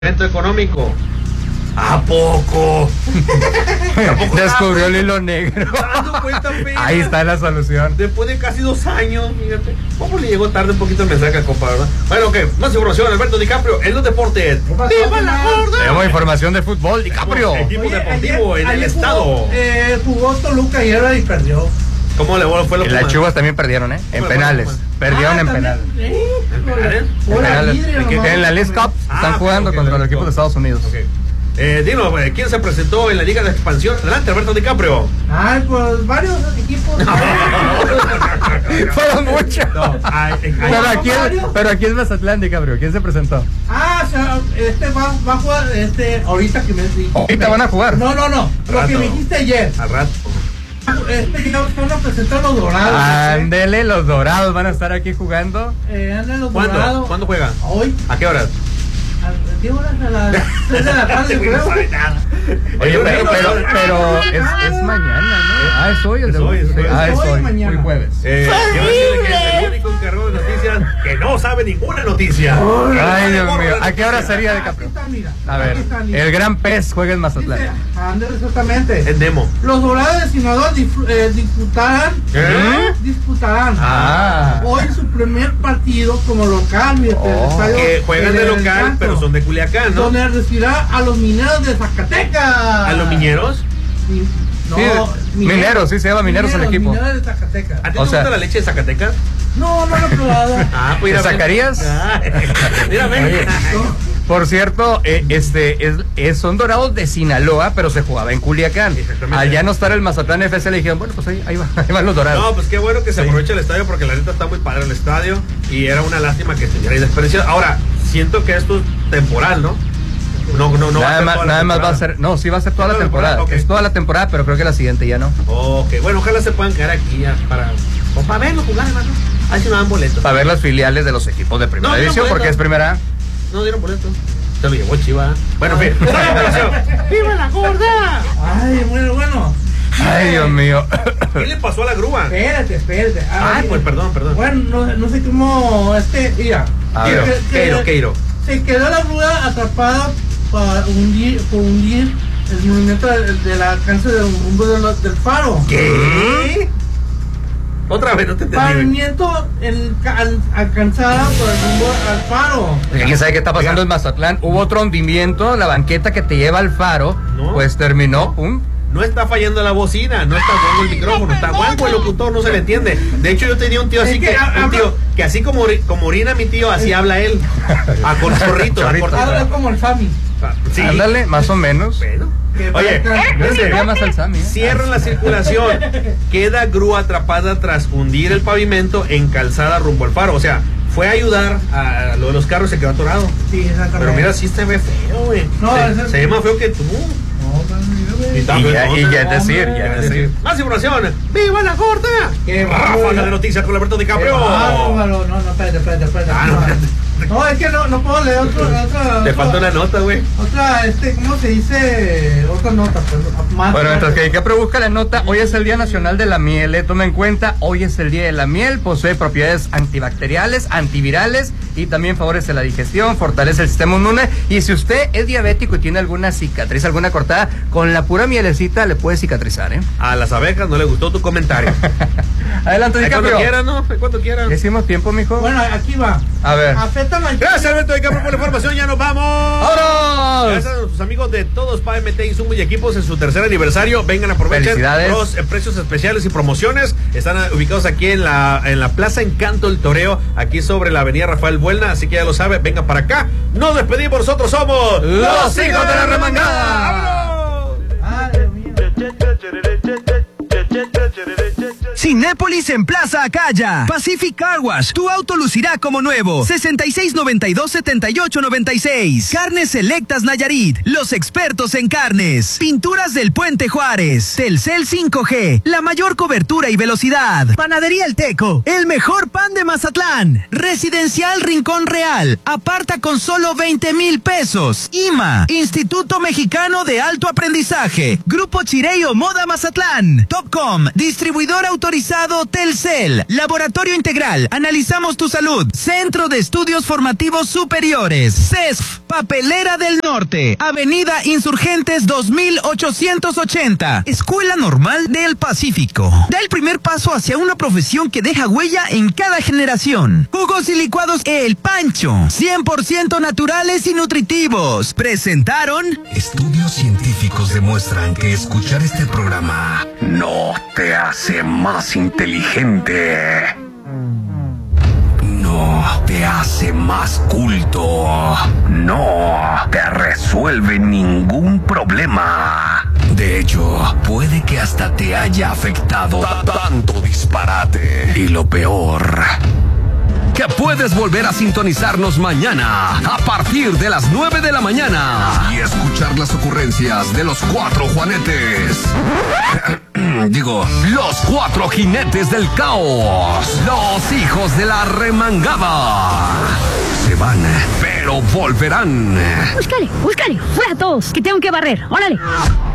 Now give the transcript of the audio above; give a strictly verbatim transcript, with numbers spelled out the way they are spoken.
Evento económico. ¿A poco? ¿A poco Descubrió el hilo negro. Dando cuenta, Ahí está la solución. Después de casi dos años, fíjate. ¿Cómo le llegó tarde un poquito el mensaje al compa, verdad? Bueno, ok, más información, Alberto DiCaprio, en los deportes. ¡Viva la gorda! Tenemos información de fútbol, DiCaprio. Equipo Oye, deportivo ayer, en el ayer estado. Jugó, eh, jugó Toluca y era y perdió. ¿Cómo le fue lo Y las Chivas también perdieron, ¿eh? En penales. Perdieron en penales. ¿En penales? En penales. En la League Cup están jugando contra los equipos de Estados Unidos. Okay. Eh, Dino, ¿quién se presentó en la Liga de Expansión? Adelante, Alberto DiCaprio. Ay, pues varios equipos. Fueron muchos. No, ay, ay, pero, ay, aquí es, pero aquí es Mazatlán, DiCaprio. ¿Quién se presentó? Ah, o sea, este va, va a jugar, este, ahorita que me dijiste. Ahorita van a jugar. No, no, no. Lo Rato. que me dijiste ayer. Al rato. Este, ya van a presentar los dorados. Ándele, los dorados van a estar aquí jugando. Eh, anden los ¿Cuándo? dorados. ¿Cuándo juegan? Hoy. ¿A qué horas? ¿A qué horas? A las tres de la tarde, Este güey no creo. sabe nada. Oye, pero, pero, pero es, es mañana, ¿no? Ah, es hoy el Es de hoy, es hoy. Ah, es Hoy, hoy. mañana. Hoy jueves. Eh, quiero decirle que es el único encargado de noticias que no sabe ninguna noticia. Ay, Dios mío. ¿A qué hora sería, Aquí DiCaprio? está, mira. A ver, Aquí está, mira. el gran pez juega en Mazatlán. Dice, ande, exactamente. Es demo. Los dorados de Sinaloa dif- eh, disputarán. ¿Eh? Disputarán. Ah. Hoy su primer partido como local, fíjate, Oh. el estadio Que juegan de del local, Encanto, pero son de Culiacán, ¿no? donde recibirá a los mineros de Zacatecas. ¿A los mineros? Mi- No, Sí, mineros, sí, se llama mineros el equipo. Mineros de Zacatecas. ¿A ti O te sea- gusta la leche de Zacatecas? No, no lo he probado. Ah, pues ¿De mira, ven. Zacarías? Ah, mira, ven. Oye. No. Por cierto, eh, este es, es- son dorados de Sinaloa, pero se jugaba en Culiacán. Exactamente. Al ya no estar el Mazatlán F C le dijeron, bueno, pues ahí, ahí, va- ahí van los dorados. No, pues qué bueno que se Sí. aproveche el estadio porque la neta está muy padre el estadio y era una lástima que estuviera ahí desperdiciado. Ahora, siento que esto es temporal, ¿no? No, no, no. va a nada ser más, toda la nada más va a temporada. ser, no, sí va a ser toda la ¿Toda la temporada. temporada? Ok. Es toda la temporada, pero creo que la siguiente ya no. Ok, bueno, ojalá se puedan quedar aquí ya para, o para verlo jugar, hermano. A ver si no dan boletos. Para ver las filiales de los equipos de primera No, no, división, boleto. porque es primera A. No dieron boletos. Se lo llevó Chiva. Bueno, en fin. ¡Viva la gorda! Ay, bueno, bueno. Ay, Dios mío. ¿Qué le pasó a la grúa? Espérate, espérate. Ay, pues perdón, perdón. Bueno, no, no sé cómo, este, mira. A Keiro, ver. Que- que- Keiro, Keiro. Se quedó la grúa atrapada para hundir, por hundir el movimiento de, de la alcance del rumbo de lo- del faro. ¿Qué? Otra vez, no te entendí. Pavimento en, al- alcanzada por el rumbo al faro. ¿Quién sabe qué está pasando en Mazatlán? Hubo otro hundimiento, la banqueta que te lleva al faro, No. pues terminó, pum. No está fallando la bocina, no está guango el micrófono, está guango el locutor, no se le entiende. De hecho, yo tenía un tío así Es que que, ha- un habla- tío que así como, ori- como orina mi tío, así habla él. A con chorrito, a Chorrito. cortito. Habla como el Fami. Sí. Ándale, más o menos. Bueno. Que Oye, parezca- Yo le diría más al Sammy, ¿eh? cierran la circulación. Queda grúa atrapada tras hundir el pavimento en calzada rumbo al faro. O sea, fue a ayudar a lo de los carros, se quedó atorado. Sí, exactamente. Pero mira, sí se ve feo, güey. No, se, ese- se ve más feo que tú. No, pero mira, güey. está Y feo, ya, no, y no, ya es no, decir, hombre. ya es decir. Más información. ¡Viva la gorda! Qué Ráfaga bárbaro. de noticias con Alberto DiCaprio. Ah, no, no, no, no, espérate, espérate, espérate. Ah, no, espérate. No, es que no, no puedo leer otro, otra. Te otra- falta una nota, güey. Otra, este, ¿cómo se dice? Otra nota, pues, más. Bueno, mientras que DiCaprio busca la nota, hoy es el Día Nacional de la Miel, ¿eh? Toma en cuenta, hoy es el Día de la Miel, posee propiedades antibacteriales, antivirales y también favorece la digestión, fortalece el sistema inmune. Y si usted es diabético y tiene alguna cicatriz, alguna cortada, con la pura mielecita le puede cicatrizar, ¿eh? A las abejas no le gustó tu comentario. Adelante, Ahí cuando DiCaprio. quieran, ¿no? Ahí cuando quieran. ¿Ya hicimos tiempo, mijo? Bueno, aquí va. A ver. Afecta la. Gracias, Alberto DiCaprio, por la información. Ya nos vamos. ¡Vámonos! Gracias a nuestros amigos de todos P A M T Insumos y Equipos en su tercer aniversario. Vengan, aprovechen Felicidades. los eh, precios especiales y promociones. Están eh, ubicados aquí en la en la Plaza Encanto El Toreo, aquí sobre la avenida Rafael Buelna. Así que ya lo sabe, vengan para acá. Nos despedimos, nosotros somos Los Hijos de la Remangada. ¡Vámonos! Ay, Dios mío. Cinépolis en Plaza Acaya. Pacific Car Wash. Tu auto lucirá como nuevo. sesenta y seis noventa y dos setenta y ocho noventa y seis. Carnes Selectas Nayarit. Los expertos en carnes. Pinturas del Puente Juárez. Telcel cinco G. La mayor cobertura y velocidad. Panadería El Teco. El mejor pan de Mazatlán. Residencial Rincón Real. Aparta con solo veinte mil pesos. I M A. Instituto Mexicano de Alto Aprendizaje. Grupo Chireo Moda Mazatlán. Topcom. Distribuidor autorizado. autorizado Telcel. Laboratorio Integral, analizamos tu salud. Centro de Estudios Formativos Superiores, C E S F, Papelera del Norte, Avenida Insurgentes dos mil ochocientos ochenta, Escuela Normal del Pacífico. Da el primer paso hacia una profesión que deja huella en cada generación. Jugos y licuados El Pancho, cien por ciento naturales y nutritivos. Presentaron... Estudios científicos demuestran que escuchar este programa no te hace más inteligente. No te hace más culto. No te resuelve ningún problema. De hecho, puede que hasta te haya afectado tanto disparate. Y lo peor, que puedes volver a sintonizarnos mañana a partir de las nueve de la mañana y escuchar las ocurrencias de los cuatro Juanetes. Digo, los cuatro jinetes del caos, los hijos de la remangada. Se van, pero volverán. Búscale, búscale, fuera todos, que tengo que barrer, órale.